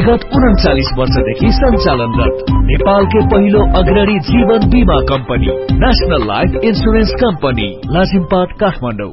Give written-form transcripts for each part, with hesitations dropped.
विगत 39 वर्षदेखि सञ्चालनरत नेपालकै पहिलो अग्रणी जीवन बीमा company national life insurance company Lazimpat Kathmandu.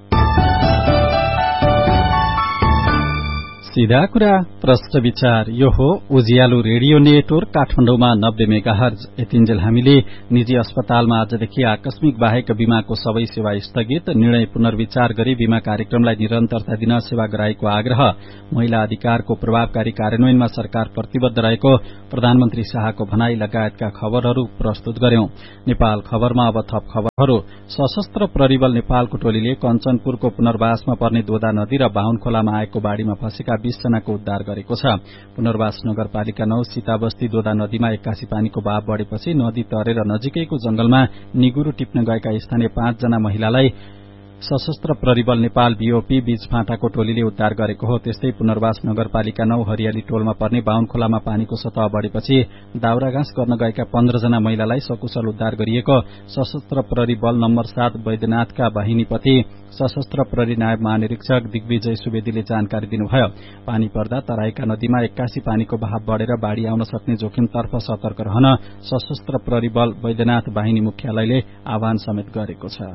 सीधा कुरा प्रश्न विचार यो हो उज्यालो रेडियो नेटवर्क काठमाडौँमा 90 मेगाहर्ज। यतिन्जेल हामीले निजी अस्पतालमा आजदेखि आकस्मिक बाहेक बीमाको सबै सेवा स्थगित, निर्णय पुनर्विचार गरी बीमा कार्यक्रमलाई निरन्तरता दिन सेवाग्राहीको आग्रह, महिला अधिकारको प्रभावकारी कार्यान्वयनमा सरकार प्रतिबद्ध रहेको प्रधानमन्त्री शाहको भनाई लगायतका खबरहरू प्रस्तुत गर्यौं। नेपाल खबरमा अब थप खबरहरू। सशस्त्र प्रहरी बल नेपालको टोलीले कञ्चनपुरको पुनर्वासमा पर्ने दोदा नदी र बाहुन खोलामा आएको बाढ़ीमा फँसेका 20 जनाको उद्धार गरेको छ। पुनर्वास नगरपालिका 9 सीताबस्ती दोदा नदीमा 81 पानीको बहाव बढ़ेपछि नदी तरेर नजिकैको जंगलमा निगुरो टिप्न गएका स्थानीय 5 जना महिलालाई सशस्त्र प्रहरी बल नेपाल बीओपी बीचफाँटाको टोलीले उद्धार गरेको हो। त्यस्तै पुनर्वास नगरपालिका 9 हरियाली टोलमा पर्ने बाहुन खोलामा पानीको सतह बढ़ेपछि दाउराघाँस गर्न गएका 15 जना महिलालाई सकुशल उद्धार गरिएको सशस्त्र प्रहरी बल नम्बर 7 वैद्यनाथका वाहिनीपति सशस्त्र प्रहरी नायब महानिरीक्षक दिग्विजय सुवेदीले जानकारी दिनुभयो। पानी पर्दा तराईका नदीमा 81 पानीको बहाव बढ़ेर बाढ़ी आउन सक्ने जोखिमतर्फ सतर्क रहन सशस्त्र प्रहरी बल वैद्यनाथ वाहिनी मुख्यालयले आह्वान समेत गरेको छ।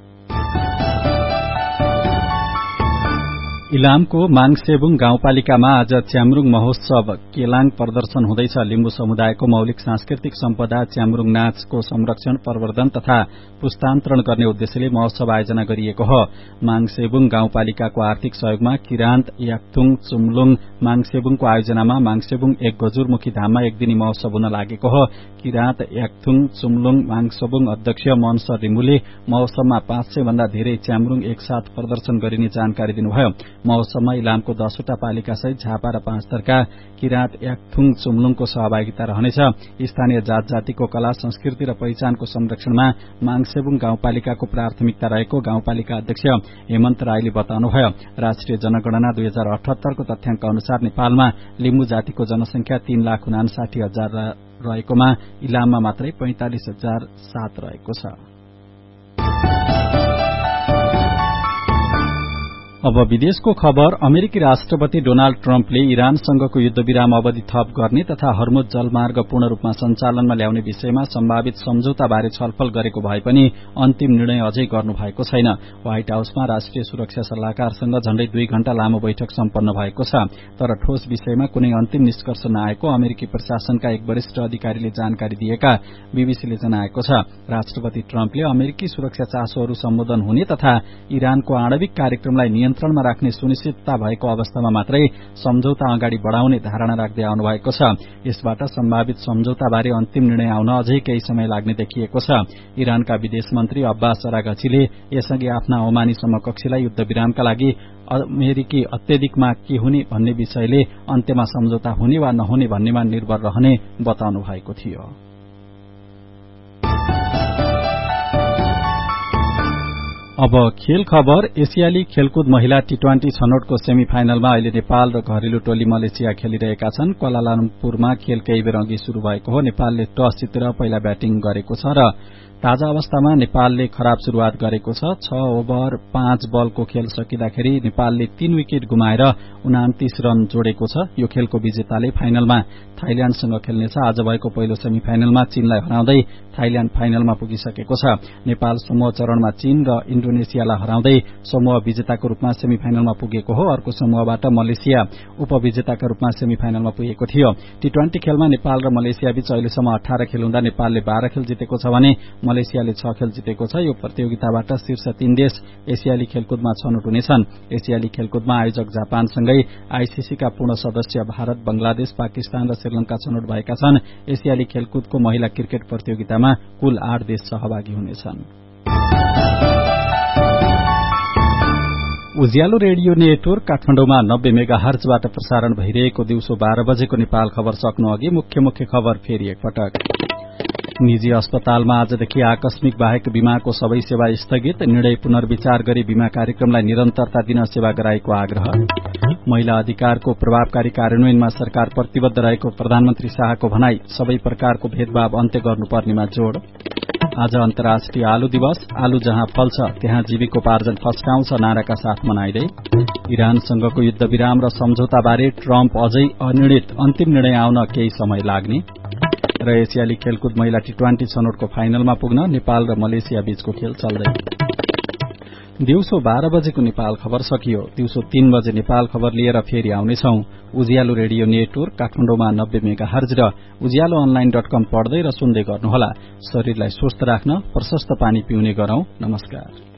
इलामको माङसेबुङ गाउँपालिकामा आज च्याम्रुङ महोत्सव केलाङ प्रदर्शन हुँदैछ। लिम्बू समुदायको मौलिक सांस्कृतिक सम्पदा च्याम्रुङ नाचको संरक्षण, प्रवर्धन तथा पुस्तान्तरण गर्ने उद्देश्यले महोत्सव आयोजना गरिएको हो। माङसेबुङ गाउँपालिकाको आर्थिक सहयोगमा किरान्त याक्थुङ चुम्लुङ माङसेबुङको आयोजनामा माङसेबुङ एक गजुरमुखी धाममा एक दिनी महोत्सव हुन लागेको हो। किरान्त याक्थुङ चुम्लुङ माङसेबुङ अध्यक्ष मनसर रिमुले महोत्सवमा 500 भन्दा धेरै च्याम्रुङ एकसाथ प्रदर्शन गरिने जानकारी दिनुभयो। महोत्सवमा इलामको 10 वटा पालिका सहित झापा र पाँचथरका किराँत याक्थुङ चुम्लुङको सहभागिता रहनेछ। स्थानीय जात जातिको कला संस्कृति र पहिचानको संरक्षणमा माङसेबुङ गाउँपालिकाको प्राथमिकता रहेको गाउँपालिका अध्यक्ष हेमन्त राईले बताउनुभयो। राष्ट्रिय जनगणना 2078 को तथ्याङ्क अनुसार नेपालमा लिम्बू जातिको जनसंख्या 3,59,000 रहेकोमा इलाममा मात्रै 45,007 रहेको छ। अब विदेशको खबर। अमेरिकी राष्ट्रपति डोनाल्ड ट्रम्पले इरानसँगको युद्धविराम अवधि थप गर्ने तथा हर्मुज जलमार्ग पूर्ण रूपमा सञ्चालनमा ल्याउने विषयमा सम्भावित सम्झौताबारे छलफल गरेको भए पनि अन्तिम निर्णय अझै गर्नु भएको छैन। व्हाइट हाउसमा राष्ट्रिय सुरक्षा सल्लाहकारसँग झण्डै 2 घण्टा लामो बैठक सम्पन्न भएको छ, तर ठोस विषयमा कुनै अन्तिम निष्कर्ष नआएको अमेरिकी प्रशासनका एक वरिष्ठ अधिकारीले जानकारी दिएका बीबीसीले जनाएको छ। राष्ट्रपति ट्रम्पले अमेरिकी सुरक्षा चासोहरू सम्बोधन हुने तथा इरानको आणविक कार्यक्रमलाई नियन्त्रणमा राख्ने सुनिश्चितता भएको अवस्थामा मात्रै सम्झौता अगाडि बढ़ाउने धारणा राख्दै आउनु भएको छ। यसबाट सम्भावित सम्झौताबारे अन्तिम निर्णय आउन अझै केही समय लाग्ने देखिएको छ। इरानका विदेश मन्त्री अब्बास अरागचीले यसअघि आफ्ना ओमानी समकक्षीलाई युद्धविरामका लागि अमेरिकी अत्यधिक माग के हुने भन्ने विषयले अन्त्यमा सम्झौता हुने वा नहुने भन्नेमा निर्भर रहने बताउनु भएको थियो। अब खेल खबर। एसियाली खेलकुद महिला टी20 छनौटको सेमी फाइनलमा अहिले नेपाल र घरेलु टोली मलेसिया खेलिरहेका छन्। क्वालालम्पुरमा खेल केही बेर अघि शुरू भएको हो। नेपालले टस जितेर पहिला ब्याटिङ गरेको छ र ताजा अवस्थामा नेपालले खराब शुरूआत गरेको छ। 6 ओभर 5 बलको खेल सकिँदाखेरि नेपालले 3 विकेट गुमाएर 29 रन जोडेको छ। यो खेलको विजेताले फाइनलमा थाइल्याण्डसँग खेल्नेछ। आज भएको पहिलो सेमी फाइनलमा चीनलाई हराउँदै थाइल्याण्ड फाइनलमा पुगिसकेको छ। नेपाल समूह चरणमा चीन र इन्डोनेसियालाई हराउँदै समूह विजेताको रूपमा सेमी फाइनलमा पुगेको हो। अर्को समूहबाट मलेसिया उपविजेताका रूपमा सेमी फाइनलमा पुगेको थियो। टी20 खेलमा नेपाल र मलेसिया बीच अहिलेसम्म 18 खेल हुँदा नेपालले 12 खेल जितेको छ भने मलेसियाले 6 खेल जितेको छ। यो प्रतियोगिताबाट शीर्ष 3 देश एसियाली खेलकुदमा छनौट हुनेछन्। एसियाली खेलकुदमा आयोजक जापानसँगै आईसीसीका पूर्ण सदस्य भारत, बंगलादेश, पाकिस्तान र श्रीलंका छनौट भएका छन्। एसियाली खेलकुदको महिला क्रिकेट प्रतियोगितामा कुल 8 देश सहभागी हुनेछन्। उज्यालो रेडियो नेटवर्क काठमाडौँमा 90 मेगाहर्जबाट प्रसारण भइरहेको दिउँसो 12 बजेको नेपाल खबर सक्नु अघि मुख्य खबर फेरि एकपटक। निजी अस्पतालमा आजदेखि आकस्मिक बाहेक बीमाको सबै सेवा स्थगित, निर्णय पुनर्विचार गरी बीमा कार्यक्रमलाई निरन्तरता दिन सेवाग्राहीको आग्रह। महिला अधिकारको प्रभावकारी कार्यान्वयनमा सरकार प्रतिबद्ध रहेको प्रधानमन्त्री शाहको भनाई, सबै प्रकारको भेदभाव अन्त्य गर्नुपर्नेमा जोड़। आज अन्तर्राष्ट्रिय आलु दिवस। आलु जहाँ फल्छ त्यहाँ जीविकोपार्जन फस्टाउँछ नाराका साथ मनाइँदै। इरानसँगको युद्ध विराम र सम्झौताबारे ट्रम्प अझै अनिर्णित, अन्तिम निर्णय आउन केही समय लाग्ने। र एसियाली खेलकुद महिला टी20 छनौटको फाइनलमा पुग्न नेपाल र मलेसिया बीचको खेल चल्दै। दिउँसो 12 बजेको नेपाल खबर सकियो। दिउँसो 3 बजे नेपाल खबर लिएर फेरि आउनेछौं। उज्यालो रेडियो नेटवर्क काठमाडौँमा 90 मेगाहर्ज र उज्यालोअनलाइन.com पढ्दै र सुन्दै गर्नुहोला। शरीरलाई स्वस्थ राख्न प्रशस्त पानी पिउने गरौं। नमस्कार।